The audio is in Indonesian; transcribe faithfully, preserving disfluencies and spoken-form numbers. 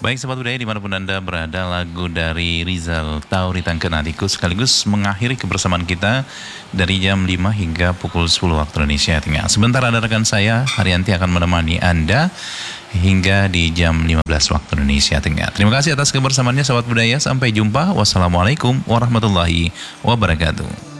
Baik sahabat budaya dimanapun Anda berada, lagu dari Rizal Tauri Tangkenadiku sekaligus mengakhiri kebersamaan kita dari jam lima hingga pukul sepuluh waktu Indonesia Tengah. Sebentar ada rekan saya, Haryanti akan menemani Anda hingga di jam lima belas waktu Indonesia Tengah. Terima kasih atas kebersamaannya sahabat budaya, sampai jumpa. Wassalamualaikum warahmatullahi wabarakatuh.